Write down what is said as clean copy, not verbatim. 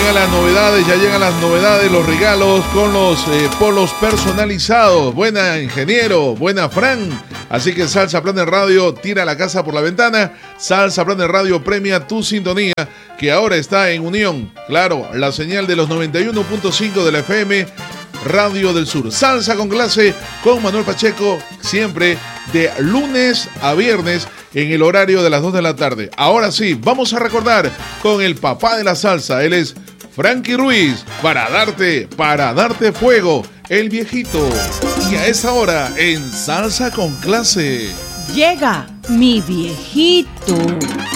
llegan las novedades, los regalos con los polos personalizados. Buena, ingeniero, buena, Fran. Así que Salsa Planet Radio tira la casa por la ventana. Salsa Planet Radio premia tu sintonía, que ahora está en unión. Claro, la señal de los 91.5 de la FM Radio del Sur. Salsa con clase con Manuel Pacheco, siempre de lunes a viernes en el horario de las 2 de la tarde. Ahora sí, vamos a recordar con el papá de la salsa. Él es Frankie Ruiz, para darte fuego, el viejito. Y a esa hora en Salsa con clase llega mi viejito.